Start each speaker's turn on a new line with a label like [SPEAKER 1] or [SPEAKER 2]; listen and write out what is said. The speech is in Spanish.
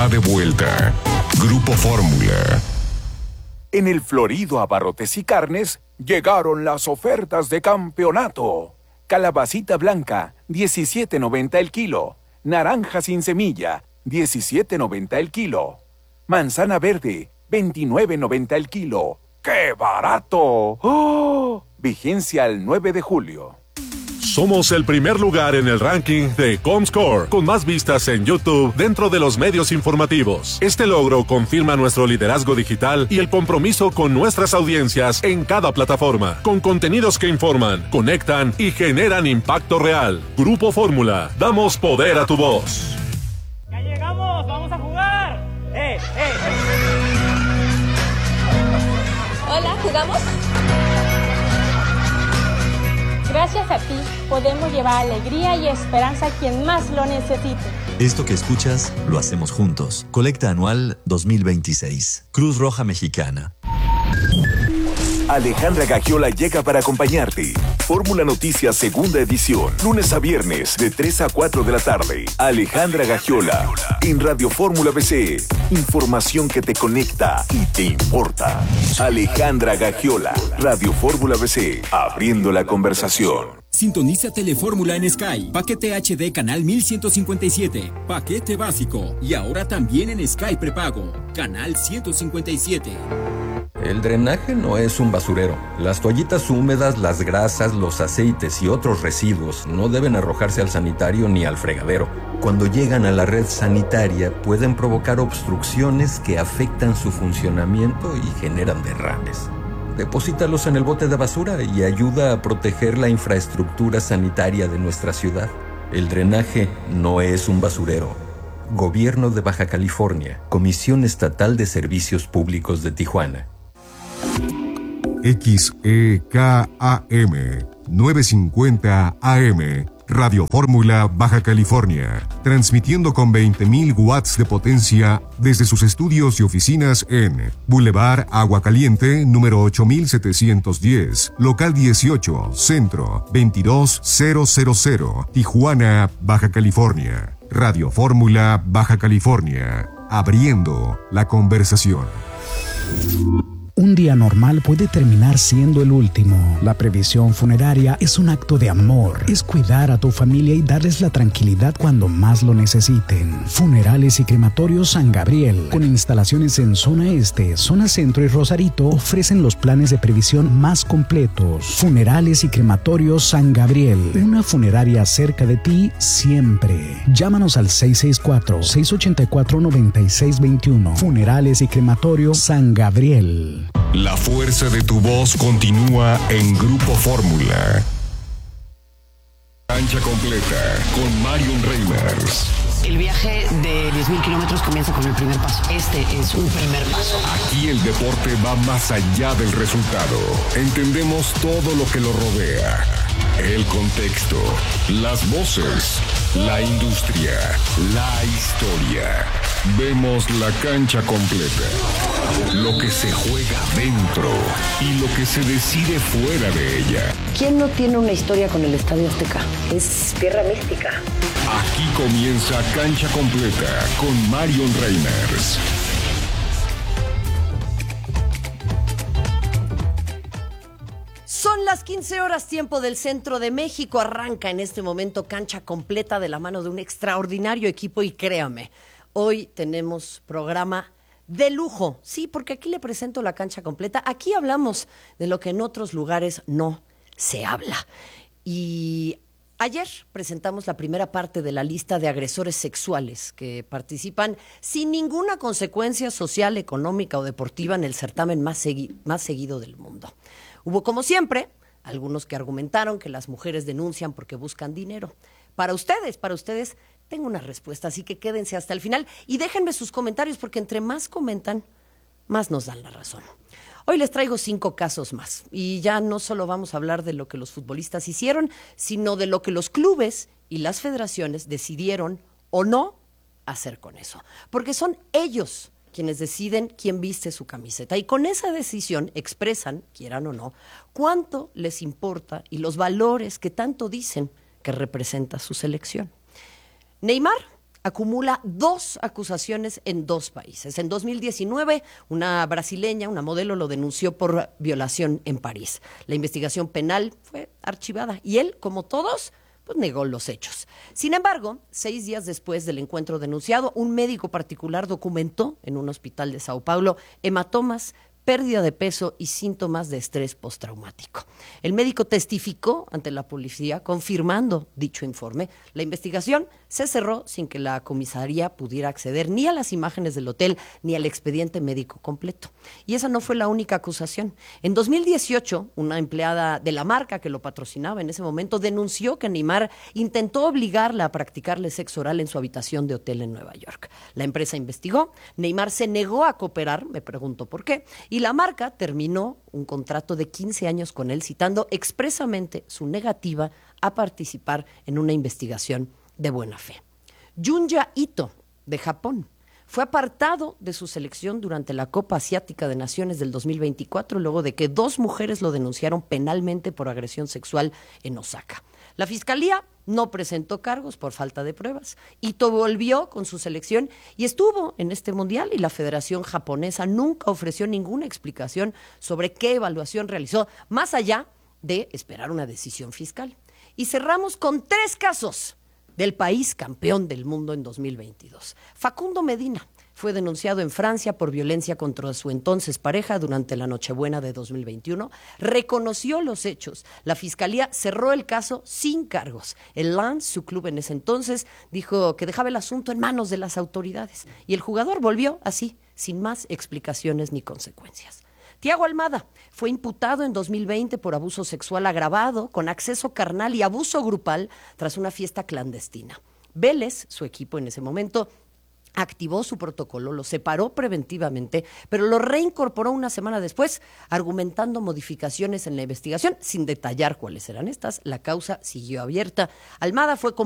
[SPEAKER 1] De vuelta. Grupo Fórmula.
[SPEAKER 2] En el Florido Abarrotes y Carnes llegaron las ofertas de campeonato. Calabacita blanca, 17.90 el kilo. Naranja sin semilla, 17.90 el kilo. Manzana verde, 29.90 el kilo. ¡Qué barato! ¡Oh! Vigencia al 9 de julio.
[SPEAKER 3] Somos el primer lugar en el ranking de Comscore, con más vistas en YouTube dentro de los medios informativos. Este logro confirma nuestro liderazgo digital y el compromiso con nuestras audiencias en cada plataforma, con contenidos que informan, conectan y generan impacto real. Grupo Fórmula, damos poder a tu voz.
[SPEAKER 4] ¡Ya llegamos! ¡Vamos a jugar!
[SPEAKER 5] Hola, ¿jugamos? Gracias a ti, podemos llevar alegría y esperanza a quien más lo necesite.
[SPEAKER 6] Esto que escuchas, lo hacemos juntos. Colecta Anual 2026. Cruz Roja Mexicana.
[SPEAKER 2] Alejandra Gagiola llega para acompañarte. Fórmula Noticias Segunda Edición. Lunes a viernes de 3 a 4 de la tarde. Alejandra Gagiola en Radio Fórmula BC. Información que te conecta y te importa. Alejandra Gagiola, Radio Fórmula BC. Abriendo la conversación.
[SPEAKER 7] Sintoniza Telefórmula en Sky. Paquete HD canal 1157. Paquete básico. Y ahora también en Sky prepago. Canal 157.
[SPEAKER 8] El drenaje no es un basurero. Las toallitas húmedas, las grasas, los aceites y otros residuos no deben arrojarse al sanitario ni al fregadero. Cuando llegan a la red sanitaria pueden provocar obstrucciones que afectan su funcionamiento y generan derrames. Deposítalos en el bote de basura y ayuda a proteger la infraestructura sanitaria de nuestra ciudad. El drenaje no es un basurero. Gobierno de Baja California, Comisión Estatal de Servicios Públicos de Tijuana.
[SPEAKER 1] XEKAM 950 AM, Radio Fórmula Baja California, transmitiendo con 20.000 watts de potencia desde sus estudios y oficinas en Boulevard Agua Caliente, número 8710, local 18, centro 22000, Tijuana, Baja California. Radio Fórmula Baja California, abriendo la conversación.
[SPEAKER 9] Un día normal puede terminar siendo el último. La previsión funeraria es un acto de amor. Es cuidar a tu familia y darles la tranquilidad cuando más lo necesiten. Funerales y Crematorios San Gabriel, con instalaciones en Zona Este, Zona Centro y Rosarito, ofrecen los planes de previsión más completos. Funerales y Crematorios San Gabriel, una funeraria cerca de ti siempre. Llámanos al 664-684-9621. Funerales y Crematorios San Gabriel.
[SPEAKER 1] La fuerza de tu voz continúa en Grupo Fórmula. Cancha completa con Marion Reimers.
[SPEAKER 10] El viaje de 10.000 kilómetros comienza con el primer paso. Este es un primer paso.
[SPEAKER 1] Aquí el deporte va más allá del resultado. Entendemos todo lo que lo rodea. El contexto, las voces, la industria, la historia. Vemos la cancha completa. Lo que se juega dentro y lo que se decide fuera de ella.
[SPEAKER 10] ¿Quién no tiene una historia con el Estadio Azteca? Es tierra mística.
[SPEAKER 1] Aquí comienza Cancha Completa con Marion Reimers.
[SPEAKER 10] Son las 15 horas tiempo del centro de México. Arranca en este momento Cancha Completa de la mano de un extraordinario equipo y créame, hoy tenemos programa de lujo. Sí, porque aquí le presento la Cancha Completa. Aquí hablamos de lo que en otros lugares no se habla. Y ayer presentamos la primera parte de la lista de agresores sexuales que participan sin ninguna consecuencia social, económica o deportiva en el certamen más seguido del mundo. Hubo, como siempre, algunos que argumentaron que las mujeres denuncian porque buscan dinero. Para ustedes, tengo una respuesta, así que quédense hasta el final y déjenme sus comentarios, porque entre más comentan, más nos dan la razón. Hoy les traigo 5 casos más, y ya no solo vamos a hablar de lo que los futbolistas hicieron, sino de lo que los clubes y las federaciones decidieron o no hacer con eso. Porque son ellos quienes deciden quién viste su camiseta, y con esa decisión expresan, quieran o no, cuánto les importa y los valores que tanto dicen que representa su selección. Neymar acumula 2 acusaciones en 2 países. En 2019, una brasileña, una modelo, lo denunció por violación en París. La investigación penal fue archivada y él, como todos, pues negó los hechos. Sin embargo, 6 días después del encuentro denunciado, un médico particular documentó en un hospital de Sao Paulo hematomas, pérdida de peso y síntomas de estrés postraumático. El médico testificó ante la policía confirmando dicho informe. La investigación se cerró sin que la comisaría pudiera acceder ni a las imágenes del hotel ni al expediente médico completo. Y esa no fue la única acusación. En 2018, una empleada de la marca que lo patrocinaba en ese momento denunció que Neymar intentó obligarla a practicarle sexo oral en su habitación de hotel en Nueva York. La empresa investigó, Neymar se negó a cooperar, me pregunto por qué, y la marca terminó un contrato de 15 años con él, citando expresamente su negativa a participar en una investigación de buena fe. Junya Ito, de Japón, fue apartado de su selección durante la Copa Asiática de Naciones del 2024, luego de que 2 mujeres lo denunciaron penalmente por agresión sexual en Osaka. La Fiscalía no presentó cargos por falta de pruebas. Ito volvió con su selección y estuvo en este mundial, y la Federación Japonesa nunca ofreció ninguna explicación sobre qué evaluación realizó, más allá de esperar una decisión fiscal. Y cerramos con 3 casos del país campeón del mundo en 2022. Facundo Medina fue denunciado en Francia por violencia contra su entonces pareja durante la Nochebuena de 2021. Reconoció los hechos. La Fiscalía cerró el caso sin cargos. El Lens, su club en ese entonces, dijo que dejaba el asunto en manos de las autoridades. Y el jugador volvió así, sin más explicaciones ni consecuencias. Thiago Almada fue imputado en 2020 por abuso sexual agravado, con acceso carnal y abuso grupal tras una fiesta clandestina. Vélez, su equipo en ese momento, activó su protocolo, lo separó preventivamente, pero lo reincorporó una semana después, argumentando modificaciones en la investigación, sin detallar cuáles eran estas. La causa siguió abierta. Almada fue